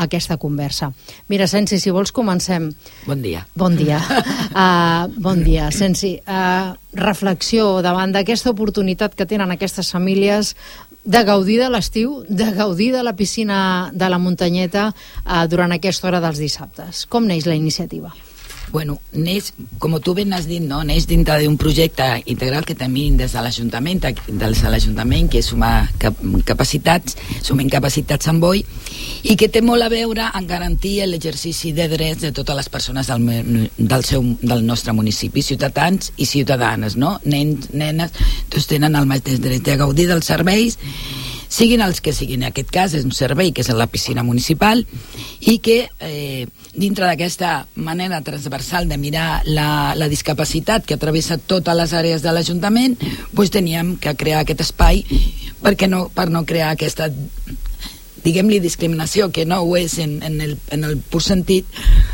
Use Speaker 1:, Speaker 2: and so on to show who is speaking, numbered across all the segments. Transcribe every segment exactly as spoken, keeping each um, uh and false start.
Speaker 1: aquesta conversa. Mira, Sensi, si vols comencem.
Speaker 2: Bon dia.
Speaker 1: Bon dia. Uh, bon dia, Sensi. Uh, reflexió davant d'aquesta oportunitat que tenen aquestes famílies de gaudir de l'estiu, de gaudir de la piscina de la muntanyeta uh, durant aquesta hora dels dissabtes. Com neix la iniciativa?
Speaker 2: Bueno, neix, com tu ben has dit, no? Neix dintre d'un projecte integral que tenim des de l'Ajuntament, des de l'Ajuntament, que és sumar cap, capacitats, sumem capacitats en Boi, i que té molt a veure en garantir l'exercici de drets de totes les persones del, del, seu, del nostre municipi, ciutadans i ciutadanes, no? Nens, nenes, tots tenen el mateix dret de gaudir dels serveis, siguin els que siguin. En aquest cas és un servei que és la piscina municipal i que eh, dintre d'aquesta manera transversal de mirar la, la discapacitat que travessa totes les àrees de l'Ajuntament, doncs teníem que crear aquest espai perquè no, per no crear aquesta, diguem-li, discriminació, que no ho és en, en, el, en el pur sentit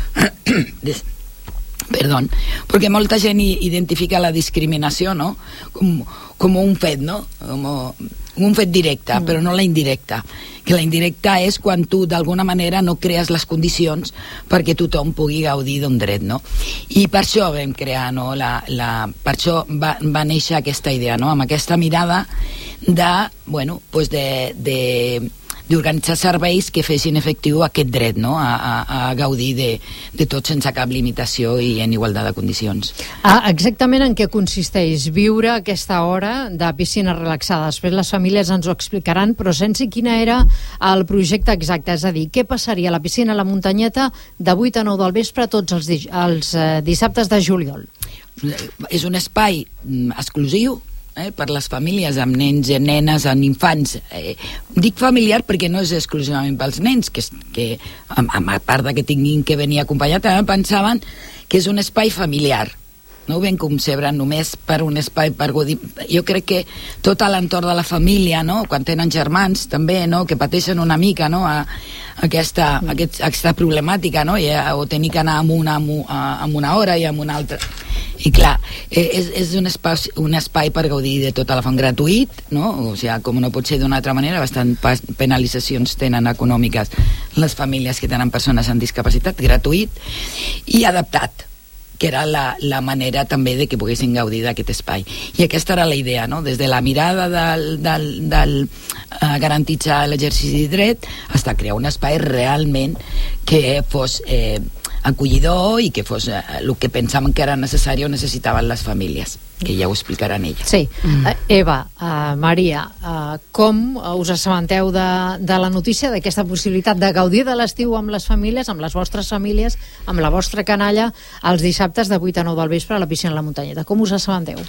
Speaker 2: perdó, perquè molta gent identifica la discriminació, no?, com, com un fet, no?, com un fet directe, mm. però no la indirecta, que la indirecta és quan tu d'alguna manera no crees les condicions perquè tothom pugui gaudir d'un dret, no? I per això vam crear, no?, la, la, per això va, va néixer aquesta idea, no?, amb aquesta mirada de, bueno, pues de, de d'organitzar serveis que fessin efectiu aquest dret, no?, a, a, a gaudir de, de tot sense cap limitació i en igualtat de condicions.
Speaker 1: Ah, exactament en què consisteix viure aquesta hora de piscina relaxada? Després les famílies ens ho explicaran, però sense quina era el projecte exacte, és a dir, què passaria a la piscina a la muntanyeta de vuit a nou del vespre tots els, els eh, dissabtes de juliol?
Speaker 2: És un espai exclusiu, Eh, per les famílies amb nens i nenes, amb infants. Eh, dic familiar perquè no és exclusivament pels nens, que, que a, a part de que tinguin que venir acompanyat, també pensaven que és un espai familiar. No ho ben concebre només per un espai per gaudir. Jo crec que tot l'entorn de la família, no?, quan tenen germans també, no?, que pateixen una mica, no?, a, a aquesta, a aquest, a aquesta problemàtica, no?, I, a, o tenir que anar amb una, amb una hora i amb una altra. I clar, és, és un, espai, un espai per gaudir de tota la font gratuït, no?, o sigui, com no pot ser d'una altra manera, bastant penalitzacions tenen econòmiques les famílies que tenen persones amb discapacitat, gratuït i adaptat, que era la, la manera també de que poguessin gaudir d'aquest espai. I aquesta era la idea, no?, des de la mirada del, del, del uh, garantitzar l'exercici de dret fins a crear un espai realment que fos eh, acollidor i que fos eh, el que pensaven que era necessari o necessitaven les famílies, que ja ho explicaran elles.
Speaker 1: Sí. Mm. Uh, Eva, uh, Maria, uh, com us assabenteu de, de la notícia d'aquesta possibilitat de gaudir de l'estiu amb les famílies, amb les vostres famílies, amb la vostra canalla, els dissabtes de vuit a nou del vespre a la piscina de la muntanyeta? Com us assabenteu?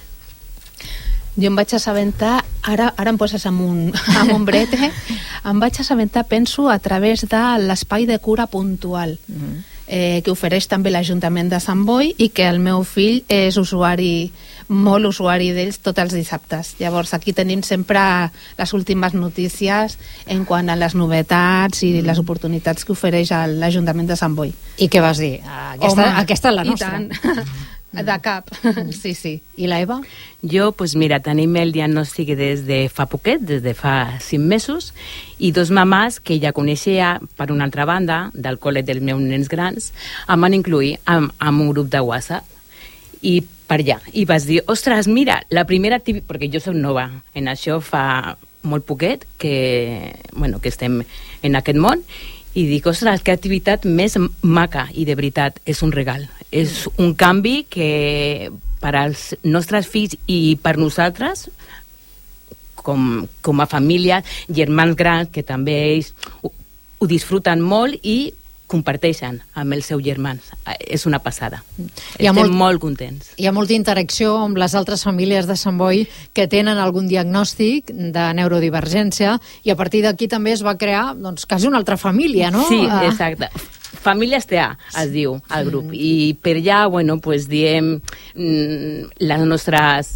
Speaker 3: Jo em vaig assabentar, ara, ara em poses amb un, amb un brete, em vaig assabentar, penso, a través de l'espai de cura puntual, mm. eh, que ofereix també l'Ajuntament de Sant Boi i que el meu fill és usuari, molt usuari d'ells tots els dissabtes. Llavors aquí tenim sempre les últimes notícies en quant a les novetats i mm. les oportunitats que ofereix l'Ajuntament de Sant Boi.
Speaker 1: I què vas dir? Aquesta,
Speaker 3: Home,
Speaker 1: aquesta és la nostra.
Speaker 3: I tant. De cap, sí, sí.
Speaker 1: I la Eva?
Speaker 4: Jo, pues mira, tenim el diagnòstic des de fa poquet, des de fa cinc mesos, i dos mamàs que ja coneixia, per una altra banda, del col·le dels meus nens grans, em van incluir en, en un grup de WhatsApp. I per allà. I vas dir, ostres, mira, la primera activitat, perquè jo soc nova en això, fa molt poquet que, bueno, que estem en aquest món, i dic, ostres, que activitat més maca, i de veritat, és un regal. És un canvi que per als nostres fills i per nosaltres, com, com a família, germans grans, que també ells ho, ho disfruten molt i comparteixen amb els seus germans. És una passada. Estem molt, molt contents.
Speaker 1: Hi ha molta interacció amb les altres famílies de Sant Boi que tenen algun diagnòstic de neurodivergència i a partir d'aquí també es va crear, doncs, quasi una altra família, no?
Speaker 4: Sí, exacte. Famílies T A, es diu, el grup. I per allà, bueno, pues diem les nostres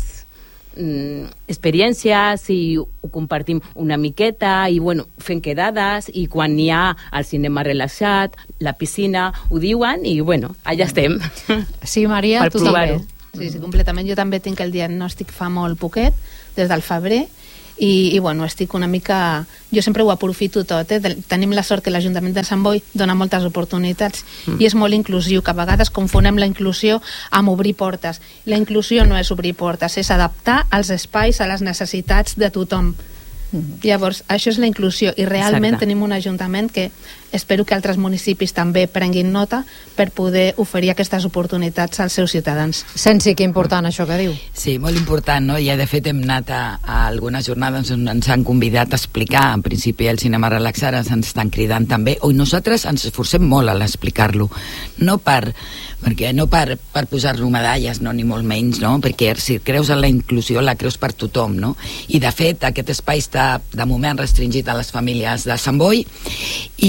Speaker 4: experiències i ho compartim una miqueta i bueno, fent quedades i quan hi ha el cinema relaxat, la piscina, ho diuen i bueno, allà estem.
Speaker 1: Sí, Maria,
Speaker 4: per
Speaker 1: tu també.
Speaker 3: Sí, sí, completament. Jo també tinc el diagnòstic fa molt poquet, des del febrer, i, i bueno, estic una mica... Jo sempre ho aprofito tot, eh? Tenim la sort que l'Ajuntament de Sant Boi dona moltes oportunitats mm. i és molt inclusiu, que a vegades confonem la inclusió amb obrir portes. La inclusió no és obrir portes, és adaptar els espais a les necessitats de tothom. Mm. Llavors, això és la inclusió i realment Exacte. Tenim un ajuntament que espero que altres municipis també prenguin nota per poder oferir aquestes oportunitats als seus ciutadans.
Speaker 1: Sensi, que important això que diu.
Speaker 2: Sí, molt important, no? Ja de fet hem anat a, a algunes jornades on ens han convidat a explicar, en principi el cinema relaxar ens estan cridant també, i nosaltres ens esforcem molt a l'explicar-lo, no per perquè no per, per posar-lo medalles, no, ni molt menys, no? Perquè si creus en la inclusió la creus per tothom, no? I de fet aquest espai està de moment restringit a les famílies de Sant Boi i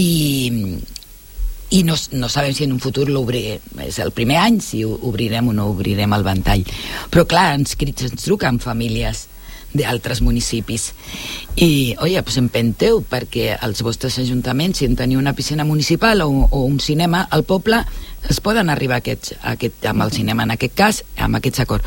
Speaker 2: i no, no sabem si en un futur l'obrirem, és el primer any si obrirem o no obrirem el ventall, però clar, ens, ens truquen famílies d'altres municipis i, oye, pues empenteu perquè els vostres ajuntaments, si en teniu una piscina municipal o, o un cinema al poble, es poden arribar a aquests, a aquest, amb el cinema en aquest cas, amb aquests acords.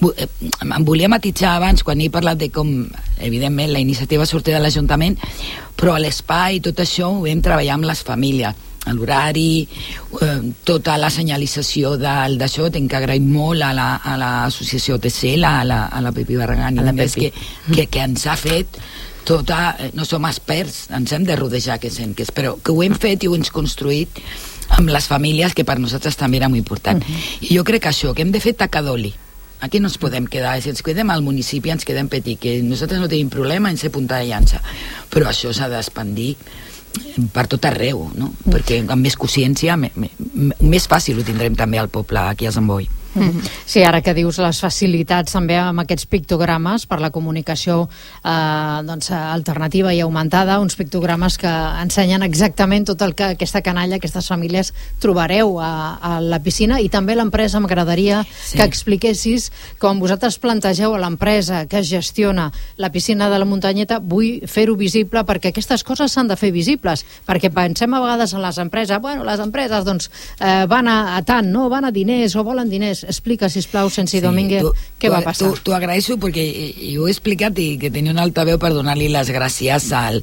Speaker 2: Em volia matitzar abans quan he parlat de com, evidentment, la iniciativa sortia de l'Ajuntament, però a l'espai, tot això ho vam treballar amb les famílies, l'horari, eh, tota la senyalització del, d'això, tinc que agrair molt a l'associació la, a T C, la, a, la, a la Pepi Barragán, a la Pepi. Que, que, que ens ha fet tota, no som experts, ens hem de rodejar que sent, que és, però que ho hem fet i ho hem construït amb les famílies, que per nosaltres també era molt important. Uh -huh. I jo crec que això, que hem de fer tacadoli. Aquí no ens podem quedar, si ens quedem al municipi ens quedem petit, que nosaltres no tenim problema en ser punta de llança, però això s'ha d'expandir per tot arreu, no? Perquè amb més consciència més fàcil ho tindrem també al poble aquí a Sant Boi.
Speaker 1: Sí, ara que dius les facilitats també amb aquests pictogrames per la comunicació eh, doncs, alternativa i augmentada, uns pictogrames que ensenyen exactament tot el que aquesta canalla, aquestes famílies trobareu a, a la piscina, i també l'empresa, m'agradaria sí. que expliquessis com vosaltres plantegeu a l'empresa que gestiona la piscina de la Muntanyeta, vull fer-ho visible perquè aquestes coses s'han de fer visibles, perquè pensem a vegades en les empreses, bueno, les empreses doncs eh, van a, a tant, no? Van a diners o volen diners. Explica, sisplau, Sensi sí, Domínguez, tu, què tu, va passar.
Speaker 2: T'ho agraeixo perquè jo he explicat i que tenia un altaveu per donar-li les gràcies al...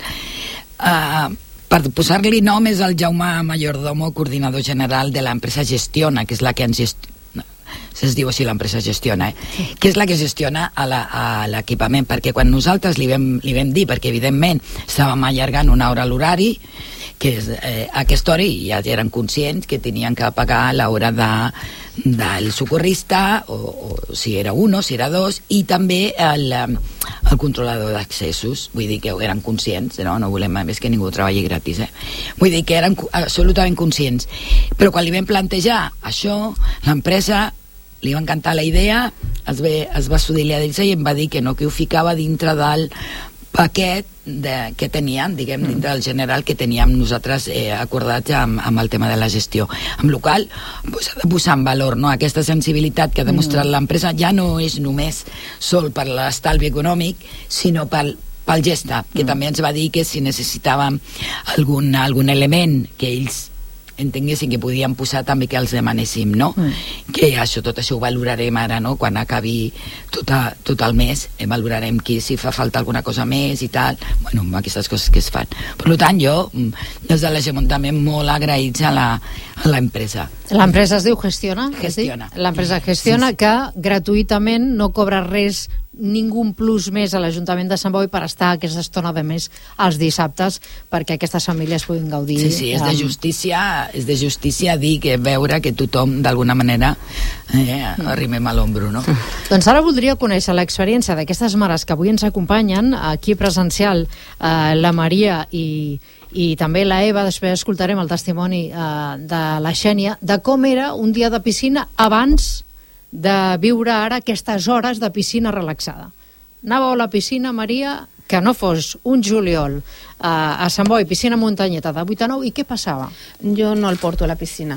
Speaker 2: Uh, per posar-li nom és el Jaume Mayordomo, coordinador general de l'empresa Gestiona, que és la que ens gestiona, es diu així l'empresa Gestiona, eh? Sí. Que és la que gestiona a l'equipament, perquè quan nosaltres li vam, li vam dir, perquè evidentment estàvem allargant una hora l'horari, que és eh, aquesta hora, i ja eren conscients que tenien que pagar l'hora de, del socorrista, o, o si era uno, si era dos, i també el, el controlador d'accessos. Vull dir que eren conscients, no, no volem més que ningú treballi gratis, eh? Vull dir que eren absolutament conscients. Però quan li vam plantejar això, l'empresa li va encantar la idea, es, ve, es va solidaritzar i em va dir que no, que ho ficava dintre del paquet de, que tenien, diguem, dintre del general que teníem nosaltres eh, acordats amb, amb el tema de la gestió. Amb el qual pues, s'ha de posar en valor, no? Aquesta sensibilitat que ha demostrat mm. l'empresa ja no és només sol per l'estalvi econòmic, sinó pel, pel gesta, que mm. també ens va dir que si necessitàvem algun, algun element que ells entenguessin que podíem posar, també que els demanéssim, no? Mm. Que això, tot això ho valorarem ara, no? Quan acabi tot, a, tot el mes, eh, valorarem que si fa falta alguna cosa més i tal, bueno, aquestes coses que es fan. Per tant, jo, des de l'Ajuntament, molt agraïts a l'empresa.
Speaker 1: L'empresa es diu Gestiona?
Speaker 2: Gestiona.
Speaker 1: L'empresa Gestiona, sí, sí. Que gratuïtament no cobra res, ningú plus més a l'Ajuntament de Sant Boi per estar aquesta estona de més els dissabtes perquè aquestes famílies puguin gaudir.
Speaker 2: Sí, sí, és de justícia, és de justícia dir que veure que tothom d'alguna manera eh, arrimem a l'ombro, no?
Speaker 1: Doncs ara voldria conèixer l'experiència d'aquestes mares que avui ens acompanyen aquí presencial, eh, la Maria i i també la Eva. Després escoltarem el testimoni eh, de la Xènia de com era un dia de piscina abans de viure ara aquestes hores de piscina relaxada. Anàveu a la piscina, Maria, que no fos un juliol, eh, a Sant Boi, piscina Muntanyeta de vuit a nou, i què passava?
Speaker 3: Jo no el porto a la piscina,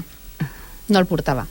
Speaker 3: no el portava.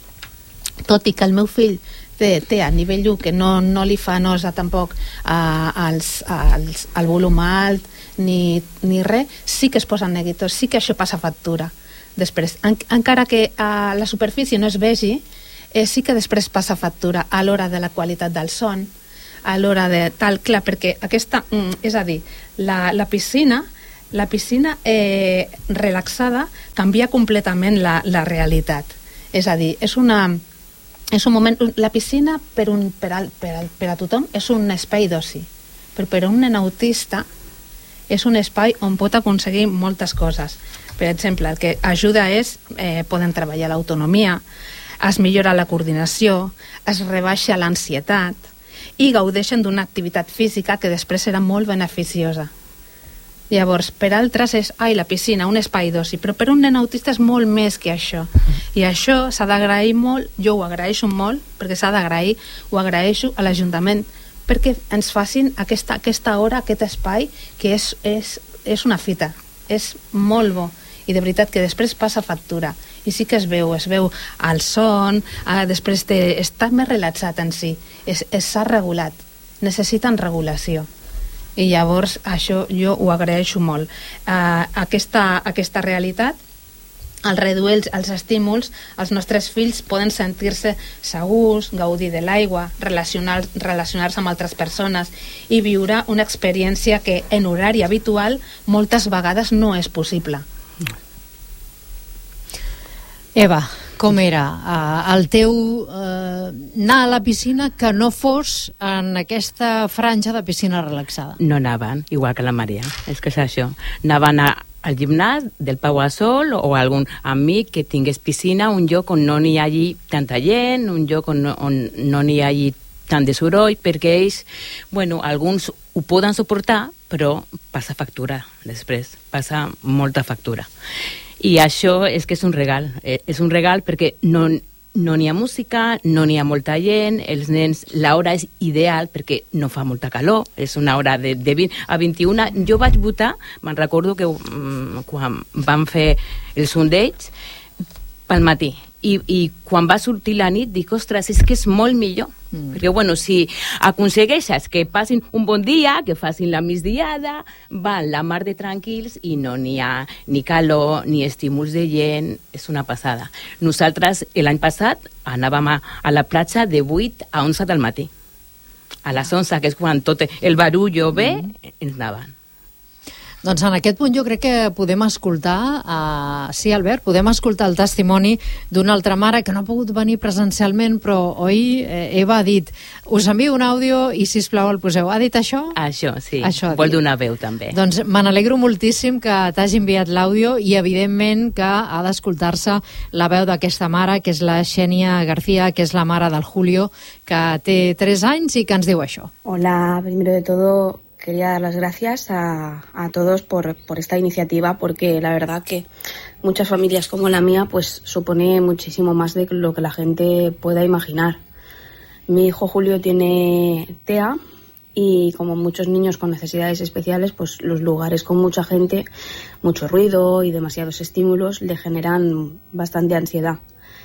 Speaker 3: Tot i que el meu fill té, té a nivell u, que no, no li fa nosa tampoc eh, als, als, al volum alt ni, ni res, sí que es posen neguitos, sí que això passa factura. Després, en, encara que eh, la superfície no es vegi, Eh, sí que després passa factura a l'hora de la qualitat del son, a l'hora de tal, clar, perquè aquesta, és a dir, la, la piscina la piscina eh, relaxada canvia completament la, la realitat. És a dir, és una és un moment, la piscina per, un, per, al, per, al, per a tothom és un espai d'oci, però per a un nen autista és un espai on pot aconseguir moltes coses. Per exemple, el que ajuda és eh, poden treballar l'autonomia, es millora la coordinació, es rebaixa l'ansietat i gaudeixen d'una activitat física que després serà molt beneficiosa. Llavors, per altres és, ai, la piscina, un espai d'oci, però per un nen autista és molt més que això. I això s'ha d'agrair molt, jo ho agraeixo molt, perquè s'ha d'agrair, ho agraeixo a l'Ajuntament, perquè ens facin aquesta, aquesta hora, aquest espai, que és, és, és una fita, és molt bo. I de veritat que després passa factura. I sí que es veu, es veu el son, eh, després te, està més relaxat en si, s'ha regulat, necessiten regulació. I llavors això jo ho agraeixo molt. Uh, aquesta, aquesta realitat, al reduir els, els estímuls, els nostres fills poden sentir-se segurs, gaudir de l'aigua, relacionar, relacionar-se amb altres persones i viure una experiència que en horari habitual moltes vegades no és possible.
Speaker 1: Eva, com era uh, el teu uh, anar a la piscina que no fos en aquesta franja de piscina relaxada?
Speaker 4: No anaven, igual que la Maria, és que és això. Anaven a, al gimnàs del Pau a Sol o algun amic que tingués piscina, un lloc on no n'hi hagi tanta gent, un lloc on no, on no n'hi hagi tant de soroll, perquè ells, bueno, alguns ho poden suportar, però passa factura després, passa molta factura. I això és que és un regal, és un regal perquè no no n'hi ha música, no n'hi ha molta gent, els nens, l'hora és ideal perquè no fa molta calor, és una hora de, de vint a vint-i-una. Jo vaig votar, me'n recordo que um, quan vam fer el sondeig pel matí, i, i quan va sortir la nit dic, ostres, és que és molt millor. Mm. Perquè, bueno, si aconsegueixes que passin un bon dia, que facin la migdiada, van la mar de tranquils i no n'hi ha ni calor, ni estímuls de gent, és una passada. Nosaltres, l'any passat, anàvem a, a la platja de vuit a onze del matí. A les onze, que és quan tot el barullo ve, mm. ens anaven.
Speaker 1: Doncs en aquest punt jo crec que podem escoltar, uh, sí, Albert, podem escoltar el testimoni d'una altra mare que no ha pogut venir presencialment, però oi, eh, Eva ha dit, us envio un àudio i sisplau el poseu. Ha dit això?
Speaker 4: Això, sí,
Speaker 1: això
Speaker 4: vol donar veu també.
Speaker 1: Doncs me n'alegro moltíssim que t'hagi enviat l'àudio i evidentment que ha d'escoltar-se la veu d'aquesta mare, que és la Xènia García, que és la mare del Julio, que té tres anys i que ens diu això.
Speaker 5: Hola, primero de todo quería dar las gracias a, a todos por, por esta iniciativa, porque la verdad que muchas familias como la mía pues supone muchísimo más de lo que la gente pueda imaginar. Mi hijo Julio tiene T E A y como muchos niños con necesidades especiales, pues los lugares con mucha gente, mucho ruido y demasiados estímulos le generan bastante ansiedad.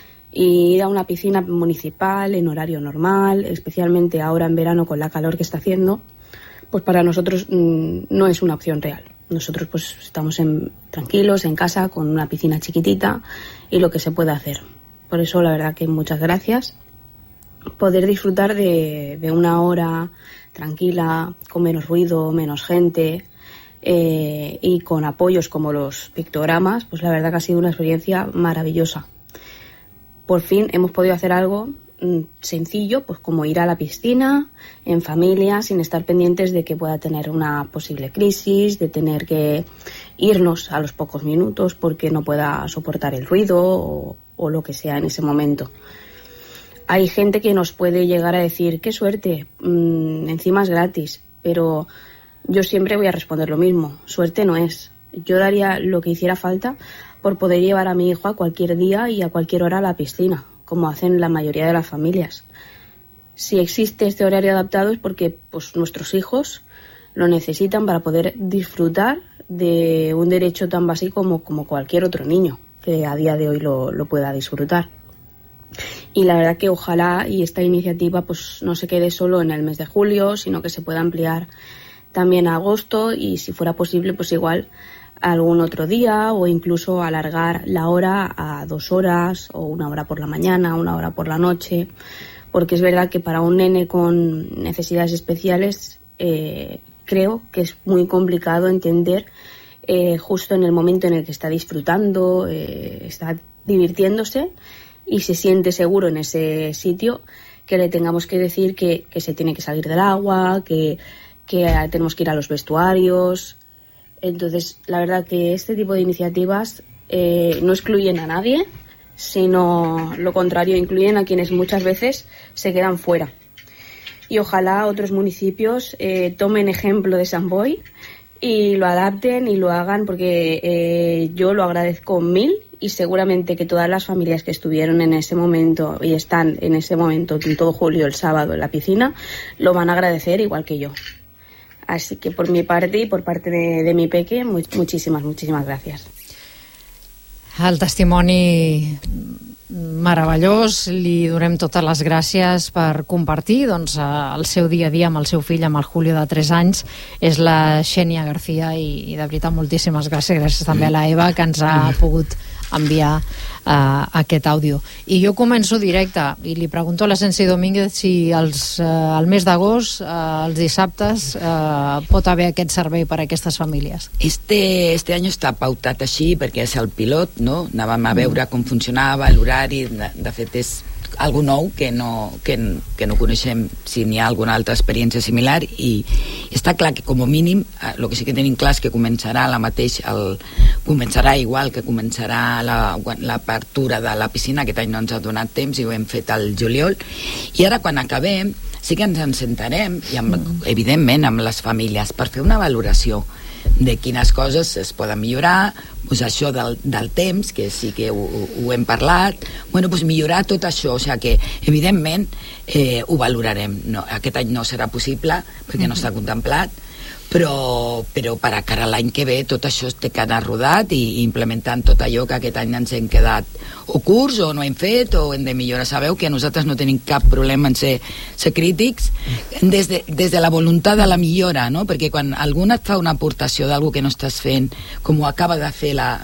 Speaker 5: Y ir a una piscina municipal en horario normal, especialmente ahora en verano con la calor que está haciendo, pues para nosotros mmm, no es una opción real. Nosotros pues estamos en, tranquilos en casa con una piscina chiquitita y lo que se puede hacer. Por eso la verdad que muchas gracias. Poder disfrutar de, de una hora tranquila, con menos ruido, menos gente eh, y con apoyos como los pictogramas, pues la verdad que ha sido una experiencia maravillosa. Por fin hemos podido hacer algo sencillo, pues como ir a la piscina en familia sin estar pendientes de que pueda tener una posible crisis, de tener que irnos a los pocos minutos porque no pueda soportar el ruido o, o lo que sea en ese momento. Hay gente que nos puede llegar a decir, qué suerte, mmm, encima es gratis, pero yo siempre voy a responder lo mismo, suerte no es. Yo daría lo que hiciera falta por poder llevar a mi hijo a cualquier día y a cualquier hora a la piscina, como hacen la mayoría de las familias. Si existe este horario adaptado es porque pues, nuestros hijos lo necesitan para poder disfrutar de un derecho tan básico como, como cualquier otro niño que a día de hoy lo, lo pueda disfrutar. Y la verdad que ojalá y esta iniciativa pues, no se quede solo en el mes de julio, sino que se pueda ampliar también a agosto y si fuera posible pues igual algún otro día o incluso alargar la hora a dos horas o una hora por la mañana, una hora por la noche, porque es verdad que para un nene con necesidades especiales eh, creo que es muy complicado entender eh, justo en el momento en el que está disfrutando, eh, está divirtiéndose y se siente seguro en ese sitio, que le tengamos que decir que, que se tiene que salir del agua, que, que tenemos que ir a los vestuarios. Entonces, la verdad que este tipo de iniciativas eh, no excluyen a nadie, sino lo contrario, incluyen a quienes muchas veces se quedan fuera. Y ojalá otros municipios eh, tomen ejemplo de Sant Boi y lo adapten y lo hagan, porque eh, yo lo agradezco mil, y seguramente que todas las familias que estuvieron en ese momento y están en ese momento en todo julio, el sábado, en la piscina, lo van a agradecer igual que yo. Así que por mi parte y por parte de, de mi peque, muy, muchísimas, muchísimas gracias.
Speaker 1: El testimoni meravellós, li donem totes les gràcies per compartir doncs, el seu dia a dia amb el seu fill, amb el Julio de tres anys. És la Xènia García i, i de veritat moltíssimes gràcies. Gràcies també a la Eva, que ens ha pogut enviar uh, aquest àudio. I jo començo directe i li pregunto a la Sensi Domínguez si els, uh, el mes d'agost, uh, els dissabtes, uh, pot haver aquest servei per a aquestes famílies.
Speaker 2: Este, este any està pautat així perquè és el pilot, no? Anàvem a veure com funcionava l'horari, de, de fet és algo nou que no, que, que no coneixem si n'hi ha alguna altra experiència similar, i està clar que com a mínim el que sí que tenim clar és que començarà la mateix el, començarà igual que començarà l'apertura de la piscina. Aquest any no ens ha donat temps i ho hem fet al juliol, i ara quan acabem sí que ens en sentarem i amb, evidentment amb les famílies per fer una valoració de quines coses es poden millorar, pues això del, del temps, que sí que ho, ho hem parlat, bueno, pues millorar tot això, o sigui que evidentment eh, ho valorarem. No, aquest any no serà possible perquè no està contemplat, però, però per a cara a l'any que ve tot això té que anar rodat i implementant tot allò que aquest any ens hem quedat o curts o no hem fet o hem de millorar. Sabeu que nosaltres no tenim cap problema en ser, ser crítics des de, des de la voluntat de la millora, no? Perquè quan algú et fa una aportació d'algú que no estàs fent, com ho acaba de fer la,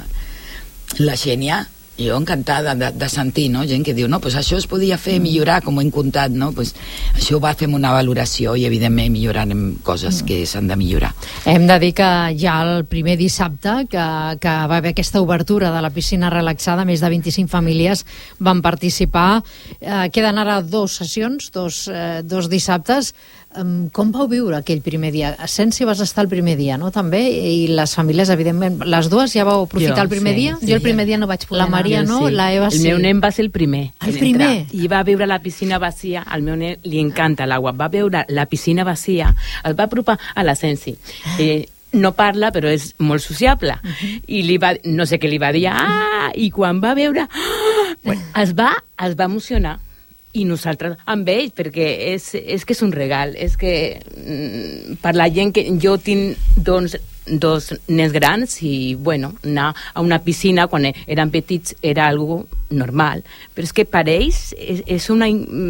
Speaker 2: la Xènia, jo encantada de, de sentir, no? Gent que diu, no, pues això es podia fer, millorar, com ho hem contat, no? Pues això va fem una valoració i evidentment millorarem coses mm. que s'han de millorar.
Speaker 1: Hem de dir que ja el primer dissabte que, que va haver aquesta obertura de la piscina relaxada, més de vint-i-cinc famílies van participar. Eh, queden ara dos sessions, dos, eh, dos dissabtes. Um, com vau viure aquell primer dia? Sensi, vas estar el primer dia, no? També, i les famílies, evidentment, les dues ja vau aprofitar jo, el primer
Speaker 3: sí,
Speaker 1: dia?
Speaker 3: Sí, jo el primer dia no vaig poder
Speaker 1: La Maria
Speaker 3: anar.
Speaker 1: no,
Speaker 4: sí.
Speaker 1: la Eva sí.
Speaker 4: El meu nen va ser el primer.
Speaker 1: El primer?
Speaker 4: I va veure la piscina vacía, al meu nen li encanta l'aigua, va veure la piscina vacía, el va apropar a la Sensi. Eh, no parla, però és molt sociable. Uh-huh. I li va, no sé què li va dir, ah! I quan va veure, ah! Bueno, es va, es va emocionar. I nosaltres amb ells, perquè és, és que és un regal, és que mm, per la gent que jo tinc doncs, dos nens grans i bueno, anar a una piscina quan eren petits era algo normal, però és que per ells és, és, una,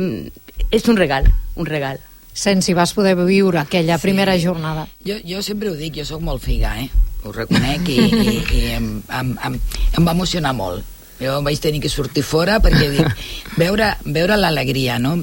Speaker 4: és un regal, un regal.
Speaker 1: Sensi, vas poder viure aquella
Speaker 2: sí.
Speaker 1: primera jornada.
Speaker 2: Jo, jo sempre ho dic, jo sóc molt figa, eh? Ho reconec i, i, i em, em, em, em va emocionar molt. Jo vaig tenir que sortir fora perquè dic, veure, veure l'alegria, no?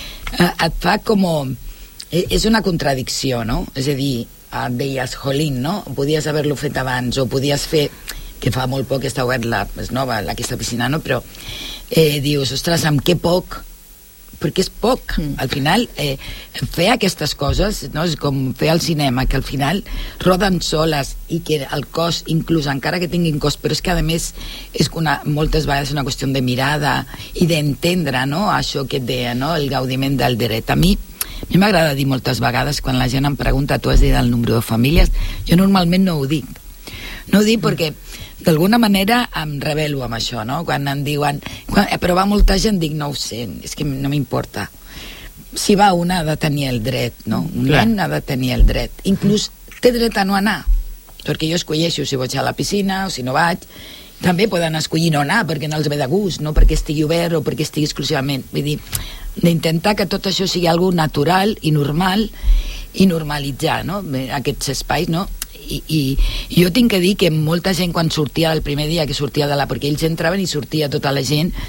Speaker 2: Et fa com... És una contradicció, no? És a dir, et deies, jolín, no? Podies haver-lo fet abans o podies fer, que fa molt poc que està obert la, és nova, aquesta piscina, no? Però eh, dius, ostres, amb què poc? Perquè és poc, mm. al final eh, fer aquestes coses, no? És com fer el cinema, que al final roden soles i que el cos, inclús encara que tinguin cos, però és que a més és una, moltes vegades una qüestió de mirada i d'entendre, no? Això que et deia, no? El gaudiment del dret. A mi a mi m'agrada dir moltes vegades quan la gent em pregunta, tu has dit el número de famílies, jo normalment no ho dic. No ho dic mm. perquè d'alguna manera em rebel·lo amb això, no? Quan em diuen, quan, però va molta gent, dic, no ho sé, és que no m'importa. Si va una ha de tenir el dret, no? Un nen ha de tenir el dret. Inclús té dret a no anar, perquè jo escolleixo si vaig a la piscina o si no vaig. També poden escollir no anar perquè no els ve de gust, no perquè estigui obert o perquè estigui exclusivament. Vull dir, d'intentar que tot això sigui algo natural i normal i normalitzar, no? Aquests espais, no? I, i, i jo tinc que dir que molta gent quan sortia el primer dia que sortia de la... perquè ells entraven i sortia tota la gent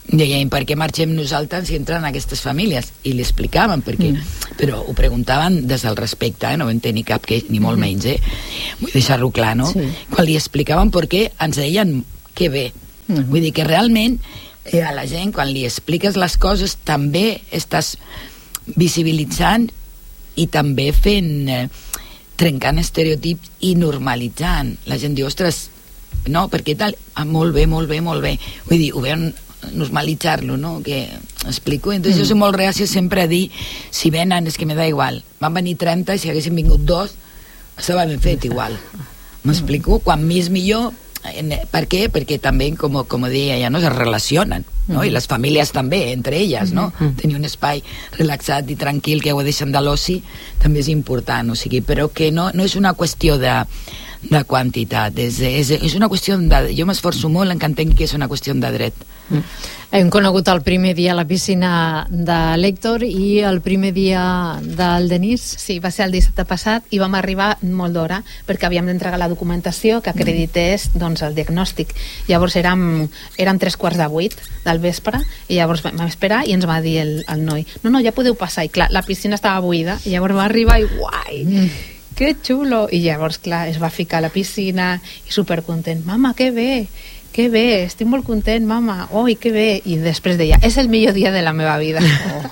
Speaker 2: deien, per què marxem nosaltres si entren aquestes famílies? I li explicaven, perquè, mm. però ho preguntaven des del respecte, eh? No vam tenir cap que, ni molt menys, eh? Vull deixar-ho clar, no? Sí. Quan li explicaven per què, ens deien que bé. Mm. Vull dir que realment eh, a la gent, quan li expliques les coses, també estàs visibilitzant i també fent, eh, trencant estereotips i normalitzant. La gent diu, ostres, no, perquè tal, ah, molt bé, molt bé, molt bé. Vull dir, ho veuen normalitzar-lo, no? Que explico. Entonces mm. jo soy molt reacio sempre a dir, si venen, és que me da igual. Van venir trenta i si haguessin vingut dos, estava ben fet igual. M'explico? Quan més millor. Per què? Perquè també, com, com deia ja, no, es relacionen, no? Mm. I les famílies també, entre elles, no? Mm. Tenir un espai relaxat i tranquil que ho deixen de l'oci també és important, o sigui, però que no, no és una qüestió de de quantitat, és, és, és una qüestió de... Jo m'esforço molt en que entengui que és una qüestió de dret.
Speaker 1: Mm. Hem conegut el primer dia a la piscina de l'Héctor i el primer dia del Denis.
Speaker 3: Sí, va ser el dissabte passat i vam arribar molt d'hora perquè havíem d'entregar la documentació que acredités doncs, el diagnòstic. Llavors érem, érem tres quarts de vuit del vespre i llavors vam esperar i ens va dir el, el noi, no, no, ja podeu passar. I clar, la piscina estava buida i llavors va arribar i guai! Mm. Que xulo! I llavors, clar, es va ficar a la piscina i supercontent. Mama, que bé, que bé, estic molt content, mama, oi, que bé. I després deia, és el millor dia de la meva vida. Oh.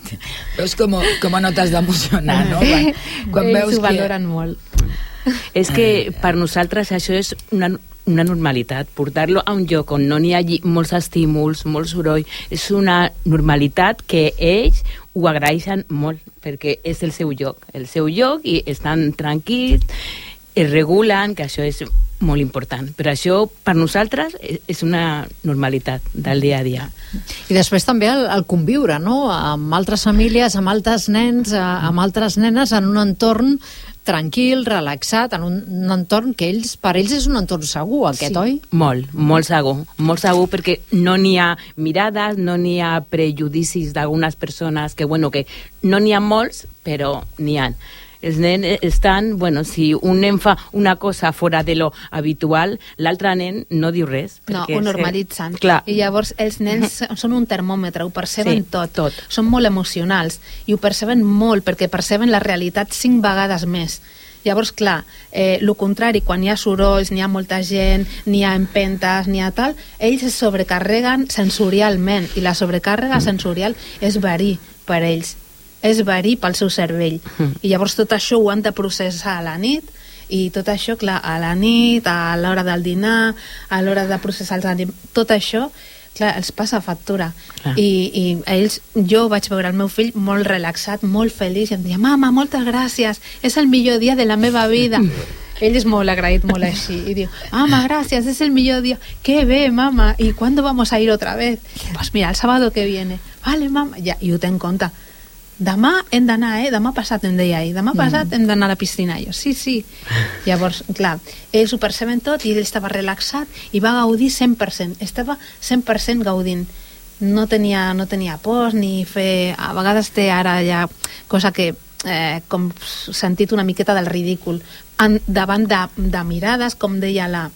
Speaker 2: Veus com, com no t'has d'emocionar, no? Quan, quan
Speaker 3: Ells
Speaker 2: veus
Speaker 3: ho
Speaker 2: que...
Speaker 3: valoren molt.
Speaker 4: És que per nosaltres això és una, una normalitat. Portar-lo a un lloc on no n'hi hagi molts estímuls, molt soroll, és una normalitat que ells ho agraeixen molt, perquè és el seu lloc, el seu lloc, i estan tranquils, es regulen, que això és molt important. Però això, per nosaltres, és una normalitat del dia a dia.
Speaker 1: I després també el, el conviure, no?, amb altres famílies, amb altres nens, amb altres nenes, en un entorn tranquil, relaxat, en un, un entorn que ells, per ells és un entorn segur, aquest, sí. Oi?
Speaker 4: Molt, molt segur, molt segur, perquè no n'hi ha mirades, no n'hi ha prejudicis d'algunes persones, que bueno, que no n'hi ha molts, però n'hi ha. Els nens estan, bueno, si un nen fa una cosa fora de lo habitual, l'altre nen no diu res.
Speaker 3: No, ho normalitzen.
Speaker 4: Eh, clar.
Speaker 3: I llavors els nens són un termòmetre, ho perceben
Speaker 4: sí,
Speaker 3: tot.
Speaker 4: tot.
Speaker 3: Són molt emocionals i ho perceben molt perquè perceben la realitat cinc vegades més. Llavors, clar, eh, el contrari, quan hi ha sorolls, n'hi ha molta gent, n'hi ha empentes, n'hi ha tal, ells es sobrecarreguen sensorialment i la sobrecàrrega sensorial és verí per ells. És verí pel seu cervell. Mm. I llavors tot això ho han de processar a la nit i tot això, clar, a la nit, a l'hora del dinar, a l'hora de processar els aliments, tot això, clar, els passa factura. Ah. I, I ells, jo vaig veure el meu fill molt relaxat, molt feliç, i em deia, mama, moltes gràcies, és el millor dia de la meva vida. Ell és molt agraït, molt així, i diu, mama, gràcies, és el millor dia. Qué bé, mama, ¿y cuándo vamos a ir otra vez? Pues mira, el sábado que viene. Vale, mama, ja, i ho ten en compte. Demà hem d'anar, eh? Demà passat em deia ell, demà passat mm. hem d'anar a la piscina. Jo, sí, sí. Llavors, clar, ells ho perceben tot i ell estava relaxat i va gaudir cent per cent. Estava cent per cent gaudint. No tenia, no tenia pors ni fer... A vegades té ara ja cosa que... Eh, com sentit una miqueta del ridícul en, davant de, de mirades, com deia la...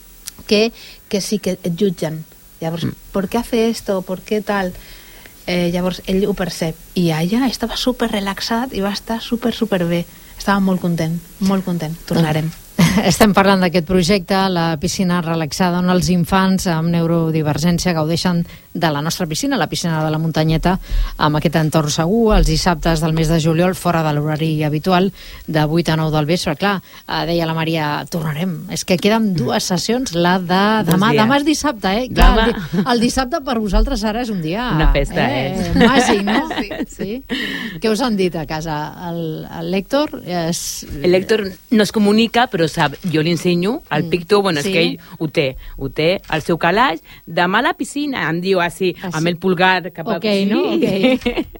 Speaker 3: Que, que sí que et jutgen. Llavors, mm. ¿por qué hace esto? ¿Por qué tal...? Eh, llavors ell ho percep i allà estava super relaxat i va estar super super bé, estava molt content molt content, tornarem.
Speaker 1: Estem parlant d'aquest projecte, la piscina relaxada, on els infants amb neurodivergència gaudeixen de la nostra piscina, la piscina de la Muntanyeta, amb aquest entorn segur, els dissabtes del mes de juliol, fora de l'horari habitual, de vuit a nou del vespre. Clar, deia la Maria, tornarem. És que queden dues sessions, la de demà. Demà és dissabte, eh? Clar, el, di el dissabte per vosaltres ara és un dia...
Speaker 4: Una festa, eh?
Speaker 1: eh? Màgic, no? Sí. Sí. Què us han dit a casa? El, el Héctor és...
Speaker 4: El Héctor no es comunica, però sap, jo li ensenyo al picto, bueno, sí. És que ell ho té, ho té al seu calaix, demà a la piscina, em diu així,
Speaker 1: ah, sí.
Speaker 4: amb el pulgar cap a...
Speaker 1: Ok, no? Ok.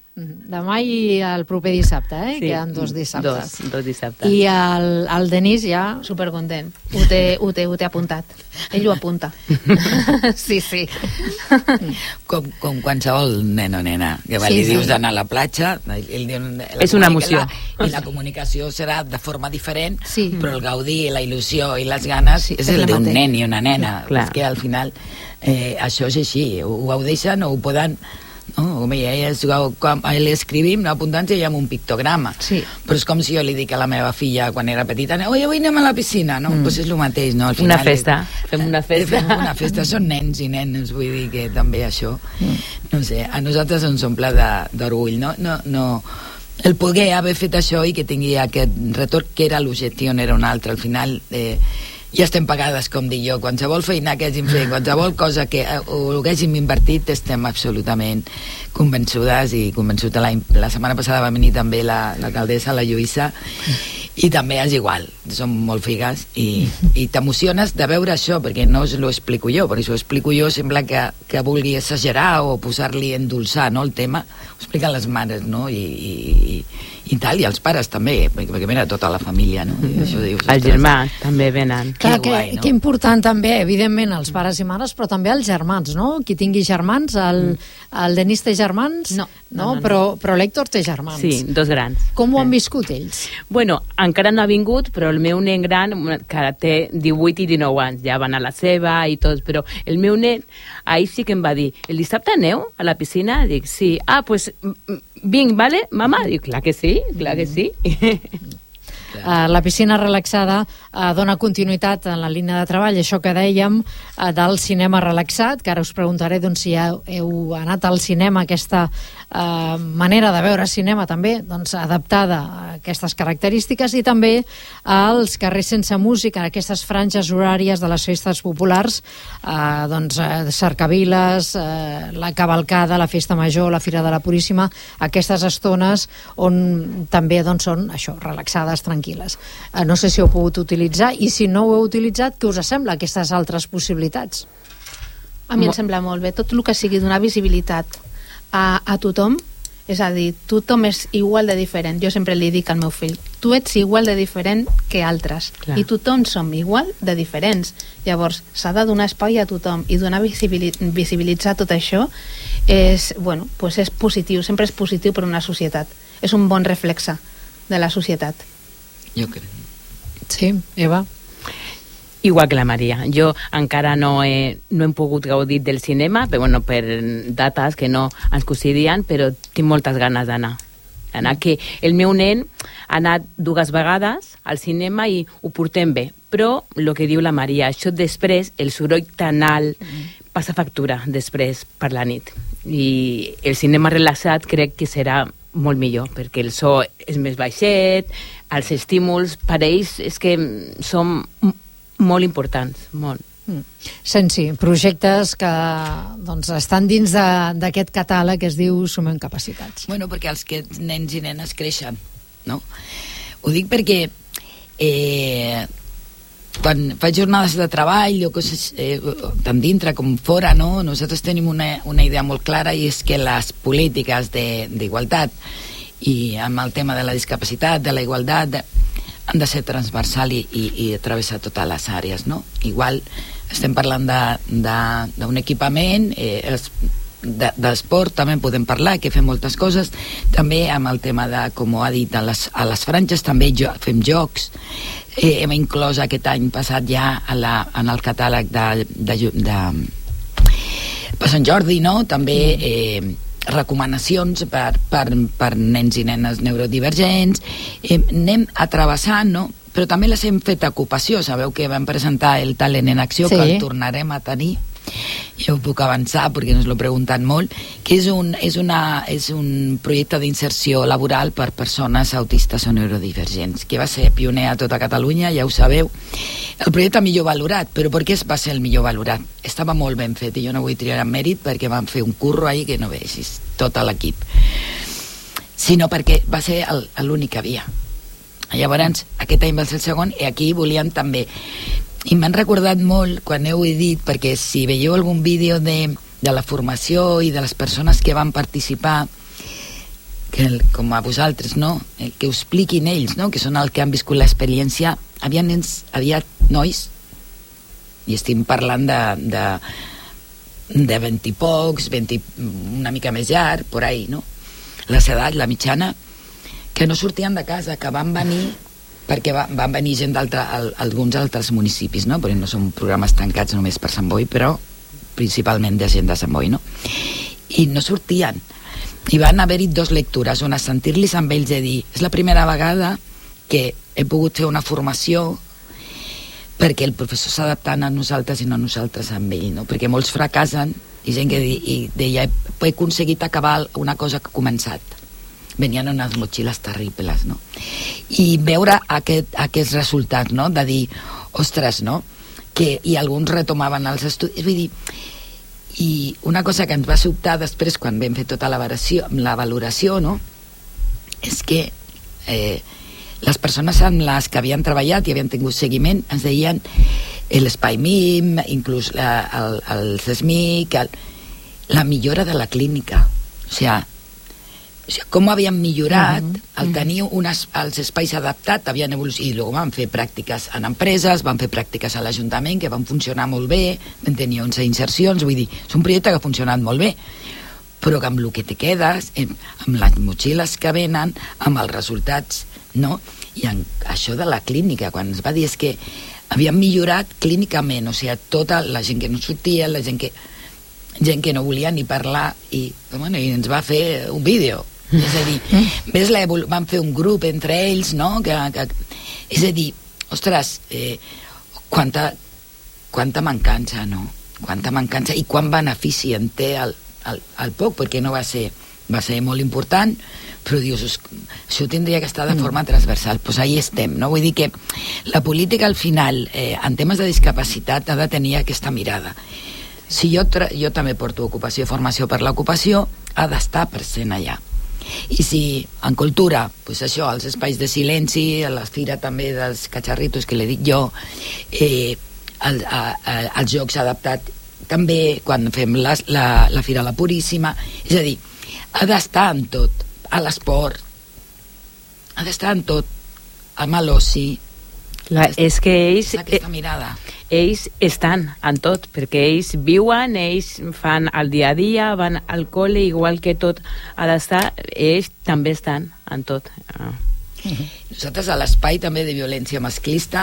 Speaker 1: Demà i el proper dissabte, eh?
Speaker 4: Sí.
Speaker 1: Que hi ha dos dissabtes.
Speaker 4: Dos, dos dissabtes.
Speaker 1: I el, el Denis ja...
Speaker 3: Supercontent. Ho té, ho, té, ho té apuntat. Ell ho apunta. Sí, sí.
Speaker 2: Com, com qualsevol nen o nena, que va,
Speaker 1: Sí,
Speaker 2: li
Speaker 1: sí.
Speaker 2: dius d'anar a la platja, ell diu, la
Speaker 4: És una
Speaker 2: comunica-
Speaker 4: emoció.
Speaker 2: la- I la comunicació serà de forma diferent,
Speaker 1: Sí.
Speaker 2: però el gaudí, la il·lusió i les ganes
Speaker 1: Sí,
Speaker 2: és
Speaker 1: és
Speaker 2: el
Speaker 1: la
Speaker 2: d'un
Speaker 1: mateixa.
Speaker 2: nen i una nena.
Speaker 4: Clar.
Speaker 2: És que al final eh, això és així, ho gaudeixen o ho poden... No, com ella, ella quan li escrivim, no, apuntant-se ja amb un pictograma.
Speaker 1: Sí.
Speaker 2: Però és com si jo li dic a la meva filla quan era petita, oi, avui anem a la piscina, no? Mm. Pues és el mateix, no? Al
Speaker 4: Una
Speaker 2: final
Speaker 4: festa, fem una festa.
Speaker 2: Fem una festa, són nens i nenes, vull dir que també això, mm. no sé, a nosaltres ens omple de- d'orgull, no? No, no, el poder haver fet això i que tingui aquest retorn, que era l'objectiu, no era un altre, al final... Eh, ja estem pagades, com dic jo, qualsevol feina que hàgim fet, qualsevol cosa que eh, o que hàgim invertit, estem absolutament convençudes i convençuda. La, la setmana passada va venir també la, l'alcaldessa, la Lluïssa, i també és igual, som molt figues i, i t'emociones de veure això, perquè no us ho explico jo, perquè si ho explico jo sembla que, que vulgui exagerar o posar-li endolçar, no, el tema, ho expliquen les mares, no, i, i, i tal, i els pares també, perquè, perquè mira, tota la família, no, i això dius,
Speaker 4: Els germans també venen.
Speaker 1: Clar,
Speaker 2: Que
Speaker 1: que,
Speaker 2: guai, no?
Speaker 1: que important també, evidentment, els pares i mares, però també els germans, no? Qui tingui germans, el, el Denis té germans?
Speaker 3: No.
Speaker 1: no,
Speaker 4: No, no, no.
Speaker 1: Però, però l'Héctor té germans.
Speaker 4: Sí, dos grans.
Speaker 1: Com ho han
Speaker 4: Sí.
Speaker 1: viscut ells?
Speaker 4: Bueno, encara no ha vingut, però el meu nen gran, que té divuit i dinou anys, ja van a la seva i tot, però el meu nen, ahir sí que em va dir, el dissabte aneu a la piscina? Dic, sí. Ah, pues vinc, vale, mama? Dic, clar que sí, clar que sí.
Speaker 1: Uh, la piscina relaxada uh, dona continuïtat en la línia de treball, això que dèiem uh, del cinema relaxat, que ara us preguntaré doncs, si heu, heu anat al cinema, aquesta uh, manera de veure cinema també doncs, adaptada a aquestes característiques, i també als carrers sense música, aquestes franges horàries de les festes populars, uh, doncs, uh, cercaviles, uh, la cavalcada, la festa major, la Fira de la Puríssima, aquestes estones on també doncs, són això, relaxades, tranquil·les. Uh, no sé si ho heu pogut utilitzar, i si no ho heu utilitzat, què us sembla aquestes altres possibilitats?
Speaker 3: A mi em sembla molt bé. Tot el que sigui donar visibilitat a, a tothom, és a dir, tothom és igual de diferent. Jo sempre li dic al meu fill, tu ets igual de diferent que altres.
Speaker 4: Clar.
Speaker 3: I tothom som igual de diferents. Llavors, s'ha de donar espai a tothom i donar visibili visibilitzar tot això és, bueno, pues és positiu, sempre és positiu per una societat. És un bon reflexe de la societat.
Speaker 2: Jo crec.
Speaker 1: Sí, Eva?
Speaker 4: Igual que la Maria. Jo encara no he, no hem pogut gaudir del cinema, però bueno, per dates que no ens coincidien, però tinc moltes ganes d'anar. Anar, que el meu nen ha anat dues vegades al cinema i ho portem bé, però el que diu la Maria, això després, el soroll tan alt, passa factura després per la nit. I el cinema relaxat crec que serà molt millor, perquè el so és més baixet, els estímuls per ells és que són molt importants, molt.
Speaker 1: Mm. Sensi, projectes que doncs, estan dins d'aquest catàleg que es diu Sumem Capacitats.
Speaker 2: Bueno, perquè els que nens i nenes creixen, no? Ho dic perquè eh, quan faig jornades de treball o coses, eh, tant dintre com fora, no? Nosaltres tenim una, una idea molt clara, i és que les polítiques d'igualtat i amb el tema de la discapacitat, de la igualtat, de, han de ser transversal i, i, i travessar totes les àrees, no? Igual estem parlant d'un equipament, eh, es, de, d'esport també en podem parlar, que fem moltes coses, també amb el tema de, com ha dit, a les, a les franges també jo, fem jocs, eh, hem inclòs aquest any passat ja a la, en el catàleg de, de, de, de per Sant Jordi, no? També eh, recomanacions per, per, per nens i nenes neurodivergents, eh, anem a travessar, no? Però també les hem fet ocupació. Sabeu que vam presentar el Talent en Acció,
Speaker 1: sí,
Speaker 2: que el tornarem a tenir, jo ho puc avançar perquè ens l'ho pregunten molt, que és un, és una, és un projecte d'inserció laboral per persones autistes o neurodivergents, que va ser pioner a tota Catalunya, ja ho sabeu. El projecte millor valorat, però per què va ser el millor valorat? Estava molt ben fet, i jo no vull triar en mèrit perquè van fer un curro ahí que no veixis tot l'equip, sinó perquè va ser l'únic que havia. Llavors, aquest any va ser el segon, i aquí volíem també, i m'han recordat molt quan heu dit, perquè si veieu algun vídeo de, de la formació i de les persones que van participar, que el, com a vosaltres, no? El que ho expliquin ells, no? Que són els que han viscut l'experiència. Havia nens, havia nois, i estem parlant de, de, de vint i pocs, vint, una mica més llarg, por ahí, no? Les edats, la mitjana, que no sortien de casa, que van venir perquè va, van venir gent d'alguns altres municipis, no? Perquè no són programes tancats només per Sant Boi, però principalment de gent de Sant Boi, no? I no sortien. I van haver-hi dos lectures, on a sentir-los amb ells i dir, és la primera vegada que he pogut fer una formació perquè el professor s'adaptant a nosaltres i no a nosaltres amb ell, no? Perquè molts fracassen i gent que i deia, he aconseguit acabar una cosa que he començat. Venien unes motxilles terribles, no? I veure aquest, aquests resultats, no? De dir, ostres, no? Que, i alguns retomaven els estudis, vull dir, i una cosa que ens va sobtar després quan vam fer tota la valoració, la valoració, no? És que eh, les persones amb les que havien treballat i havien tingut seguiment ens deien l'espai M I M, inclús la, el, el CESMIC, el, la millora de la clínica. O sigui, o sigui, com havien millorat uh-huh. el tenir unes, els espais adaptats, havien evolucionat, i després van fer pràctiques en empreses, van fer pràctiques a l'Ajuntament, que van funcionar molt bé, van tenir onze insercions, vull dir, és un projecte que ha funcionat molt bé, però que amb el que te quedes, amb les motxilles que venen, amb els resultats, no? I en això de la clínica, quan ens va dir és que havien millorat clínicament, o sigui, tota la gent que no sortia, la gent que, gent que no volia ni parlar, i, bueno, i ens va fer un vídeo. És a dir, ves la van fer un grup entre ells, no? Que, que, és a dir, ostres, eh, quanta, quanta mancança, no? Quanta mancança i quant benefici en té el, el, el poc, perquè no va ser, va ser molt important, però dius, això tindria que estar de forma transversal. Doncs pues ahí estem, no? Vull dir que la política al final, eh, en temes de discapacitat, ha de tenir aquesta mirada. Si jo, jo també porto ocupació i formació per l'ocupació, ha d'estar present allà. I si en cultura, pues això, els espais de silenci, a la fira també dels catxarritos que li dic jo, eh, el, a, a, els jocs adaptats també, quan fem la, la, la fira La Puríssima, és a dir, ha d'estar en tot, a l'esport, ha d'estar en tot, amb l'oci.
Speaker 4: És que ells,
Speaker 2: aquesta mirada.
Speaker 4: ells estan en tot, perquè ells viuen, ells fan el dia a dia, van al col·le, igual que tot ha d'estar, ells també estan en tot. Ah.
Speaker 2: Uh-huh. Nosaltres a l'espai també de violència masclista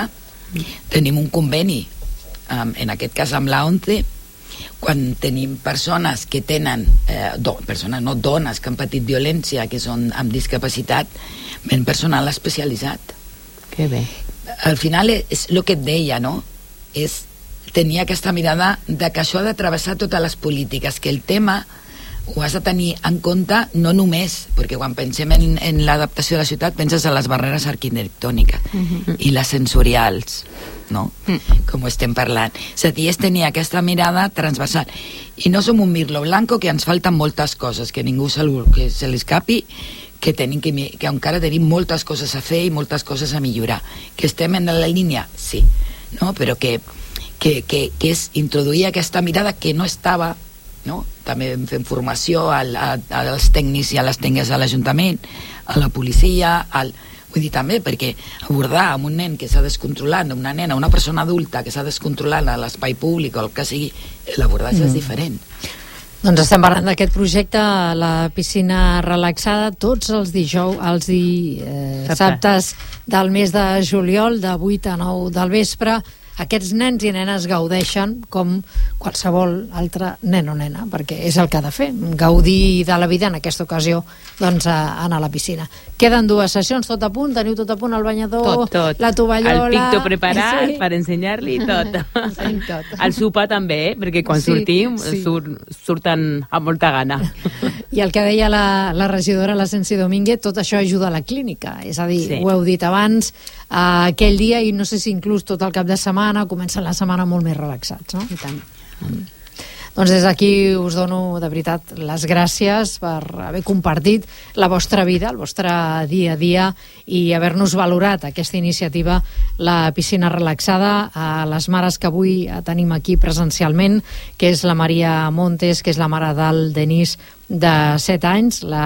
Speaker 2: tenim un conveni, um, en aquest cas amb la ONCE, quan tenim persones que tenen, eh, do, persones, no dones que han patit violència, que són amb discapacitat, ben personal especialitzat.
Speaker 4: Que bé.
Speaker 2: Al final és el que et deia, no? És tenir aquesta mirada de que això ha de travessar totes les polítiques, que el tema ho has de tenir en compte no només, perquè quan pensem en, en l'adaptació de la ciutat penses en les barreres arquitectòniques uh-huh. i les sensorials, no? Uh-huh. Com estem parlant. És a dir, és tenir aquesta mirada transversal. I no som un mirlo blanco, que ens falten moltes coses, que ningú se, que se l'escapi, que, tenim que, que encara tenim moltes coses a fer i moltes coses a millorar. Que estem en la línia? Sí. No? Però que, que, que, que és introduir aquesta mirada que no estava, no? També fem formació al, a, als tècnics i a les tècniques de l'Ajuntament, a la policia, al, vull dir també, perquè abordar amb un nen que s'ha descontrolat, una nena, una persona adulta que s'ha descontrolat a l'espai públic o el que sigui, l'abordatge mm. és diferent.
Speaker 1: Doncs estem parlant d'aquest projecte, la piscina relaxada, tots els dijous, els dissabtes del mes de juliol, de vuit a nou del vespre. Aquests nens i nenes gaudeixen com qualsevol altre nen o nena, perquè és el que ha de fer, gaudir de la vida, en aquesta ocasió, doncs, a, anar a la piscina. Queden dues sessions, tot a punt, teniu tot a punt, el banyador,
Speaker 4: tot, tot.
Speaker 1: la tovallola...
Speaker 4: El picto preparat
Speaker 1: sí.
Speaker 4: per ensenyar-li tot.
Speaker 1: Sí, tot.
Speaker 4: El sopar també, eh? Perquè quan sí, sortim sí. Sur, surten amb molta gana.
Speaker 1: I el que deia la, la regidora, la Sensi Domínguez, tot això ajuda a la clínica, és a dir, sí. ho heu dit abans, eh, aquell dia, i no sé si inclús tot el cap de setmana, comencen la setmana molt més relaxats, no?
Speaker 4: I tant.
Speaker 1: Mm. Doncs des d'aquí us dono de veritat les gràcies per haver compartit la vostra vida, el vostre dia a dia, i haver-nos valorat aquesta iniciativa, la piscina relaxada, a les mares que avui tenim aquí presencialment, que és la Maria Montes, que és la mare del Denis de set anys, la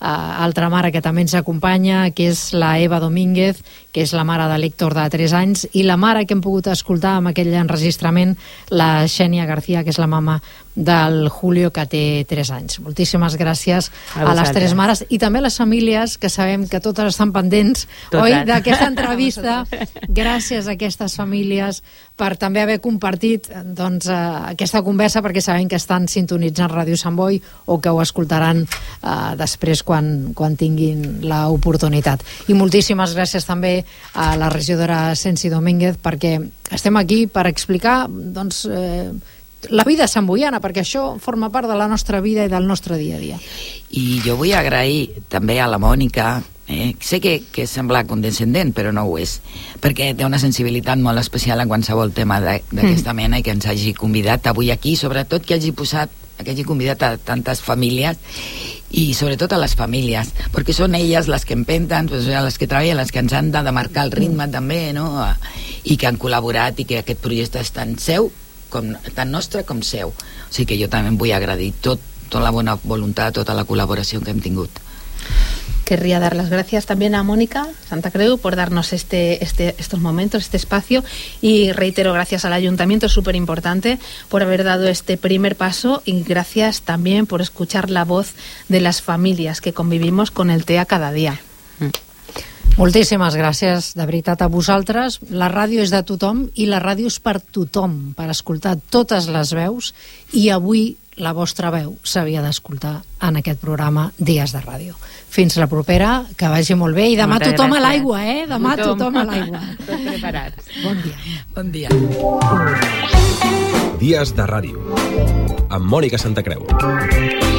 Speaker 1: altra mare que també ens acompanya, que és la Eva Domínguez, que és la mare de l'Héctor de tres anys, i la mare que hem pogut escoltar amb aquell enregistrament, la Xènia García, que és la mama del Julio, que té tres anys. Moltíssimes gràcies a, a les tres mares i també a les famílies, que sabem que totes estan pendents, Total. oi, d'aquesta entrevista. Gràcies a aquestes famílies per també haver compartit doncs, eh, aquesta conversa, perquè sabem que estan sintonitzant Ràdio Sant Boi o que ho escoltaran eh, després quan, quan tinguin l'oportunitat. I moltíssimes gràcies també a la regidora Sensi Domínguez, perquè estem aquí per explicar doncs, eh, la vida santboiana, perquè això forma part de la nostra vida i del nostre dia a dia.
Speaker 2: I jo vull agrair també a la Mònica, eh? sé que, que sembla condescendent, però no ho és, perquè té una sensibilitat molt especial en qualsevol tema d'aquesta mena i que ens hagi convidat avui aquí, sobretot que hagi posat, que hagi convidat a tantes famílies i sobretot a les famílies, perquè són elles les que empenten, pues, les que treballen, les que ens han de marcar el ritme també, no? I que han col·laborat i que aquest projecte és tan seu, com, tan nostre com seu. O sigui que jo també em vull agrair tot, tota la bona voluntat, tota la col·laboració que hem tingut.
Speaker 3: Querría dar las gracias también a Mónica Santa Creu por darnos este, este, estos momentos, este espacio, y reitero gracias al Ayuntamiento, es súper importante por haber dado este primer paso, y gracias también por escuchar la voz de las familias que convivimos con el T E A cada día. Mm.
Speaker 1: Moltíssimes gràcies, de veritat, a vosaltres. La ràdio és de tothom i la ràdio és per tothom, per escoltar totes les veus, i avui la vostra veu s'havia d'escoltar en aquest programa Dies de Ràdio. Fins la propera, que vagi molt bé, i demà Moltes tothom gràcies. A l'aigua, eh? Demà tothom, tothom a l'aigua.
Speaker 4: Tots preparats.
Speaker 1: Bon dia.
Speaker 2: Bon dia.
Speaker 6: Dies de Ràdio, amb Mònica Santa Creu.